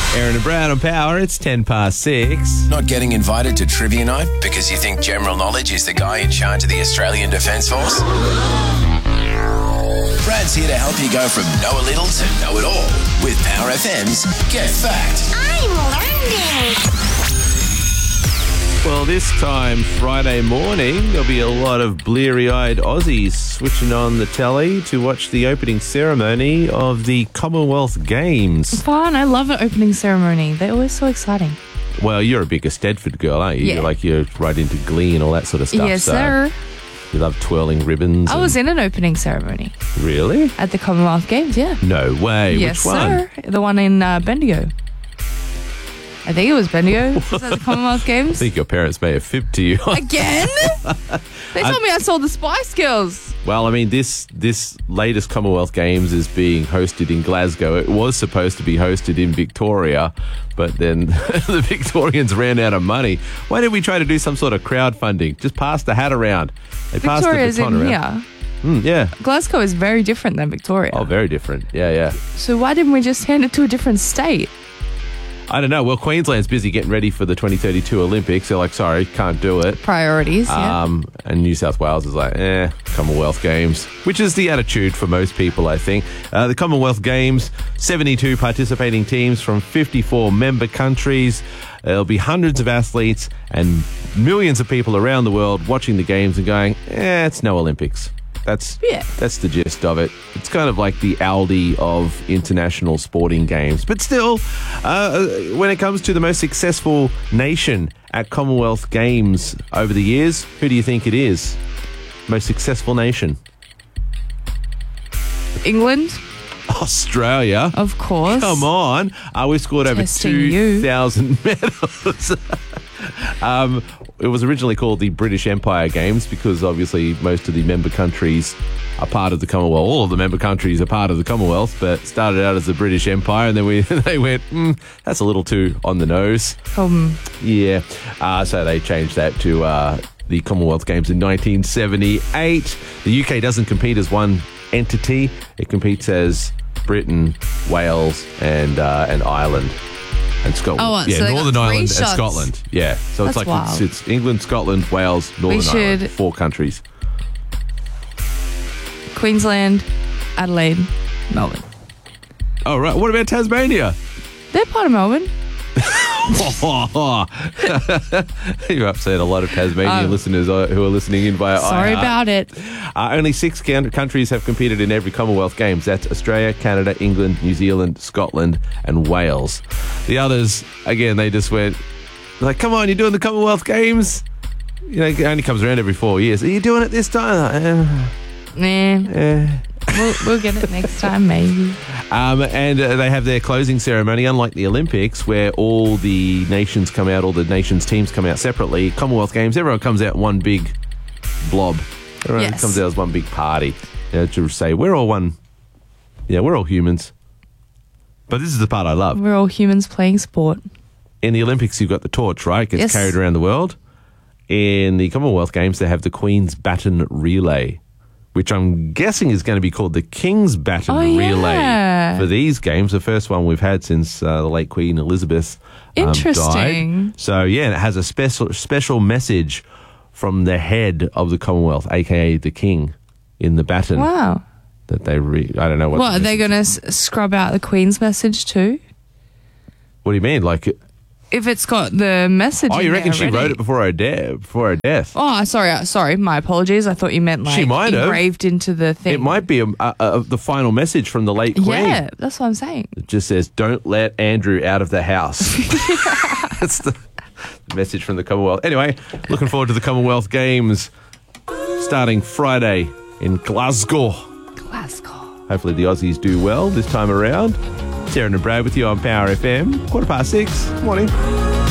Aaron and Brad on Power, it's 6:10. Not getting invited to trivia night because you think general knowledge is the guy in charge of the Australian Defence Force? Brad's here to help you go from know a little to know it all with Power FM's Get Fact. I'm learning. Well, this time, Friday morning, there'll be a lot of bleary-eyed Aussies switching on the telly to watch the opening ceremony of the Commonwealth Games. Fun. I love an opening ceremony. They're always so exciting. Well, you're a bigger Stedford girl, aren't you? Yeah. You're right into Glee and all that sort of stuff. Yes, so sir. You love twirling ribbons. I was in an opening ceremony Really? at the Commonwealth Games, yeah. No way. Yes, Which one? sir. The one in Bendigo. I think it was Bendigo. Was that the Commonwealth I Games? think your parents may have fibbed to you. Again? They told me I saw the Spice Girls. Well, I mean, this latest Commonwealth Games is being hosted in Glasgow. It was supposed to be hosted in Victoria, but then the Victorians ran out of money. Why didn't we try to do some sort of crowdfunding? Just pass the hat around. They passed the Victoria's baton in around. here. Yeah. Glasgow is very different than Victoria. Oh, very different. Yeah. So why didn't we just hand it to a different state? I don't know. Well, Queensland's busy getting ready for the 2032 Olympics. They're like, sorry, can't do it. Priorities, yeah. And New South Wales is like, Commonwealth Games, which is the attitude for most people, I think. The Commonwealth Games, 72 participating teams from 54 member countries. There'll be hundreds of athletes and millions of people around the world watching the games and going, it's no Olympics. That's the gist of it. It's kind of like the Aldi of international sporting games. But still, when it comes to the most successful nation at Commonwealth Games over the years, who do you think it is? Most successful nation? England, Australia. of course. Come on. We scored over Testing 2,000 medals. It was originally called the British Empire Games because obviously most of the member countries are part of the Commonwealth. All of the member countries are part of the Commonwealth, but started out as the British Empire, and then they went, that's a little too on the nose. Yeah. So they changed that to the Commonwealth Games in 1978. The UK doesn't compete as one entity. It competes as Britain, Wales, and Ireland. And Scotland. Oh, so they Northern got three Ireland shots. and Scotland. Yeah. So That's it's like wild. it's England, Scotland, Wales, Northern Ireland. 4 countries. Queensland, Adelaide, Melbourne. Oh, right. What about Tasmania? They're part of Melbourne. You upset a lot of Tasmanian listeners who are listening in via Sorry iHeart. about it. Only 6 countries have competed in every Commonwealth Games. That's Australia, Canada, England, New Zealand, Scotland, and Wales. The others, again, they just went, like, come on, you're doing the Commonwealth Games? You know, it only comes around every 4 years. Are you doing it this time? We'll get it next time, maybe. And they have their closing ceremony, unlike the Olympics, where all the nations come out, all the nations' teams come out separately. Commonwealth Games, everyone comes out in one big blob. Everyone comes out as one big party. To say, we're all one. Yeah, we're all humans. But this is the part I love. We're all humans playing sport. In the Olympics, you've got the torch, right? It gets Yes. carried around the world. In the Commonwealth Games, they have the Queen's Baton Relay, which I'm guessing is going to be called the King's Baton Relay for these games. The first one we've had since the late Queen Elizabeth Interesting. died. So, yeah, it has a special message from the head of the Commonwealth, a.k.a. the King, in the baton. Wow. That they I don't know what. What, are they going to scrub out the Queen's message too? What do you mean? Like, If it's got the message oh, in you reckon there she already. wrote it before her death? Oh, sorry. My apologies. I thought you meant like She might have. engraved into the thing. It might be the final message from the late Queen. Yeah, that's what I'm saying. It just says, don't let Andrew out of the house. That's the message from the Commonwealth. Anyway, looking forward to the Commonwealth Games starting Friday in Glasgow. Glasgow. Hopefully the Aussies do well this time around. It's Aaron and Brad with you on Power FM. 6:15. Morning.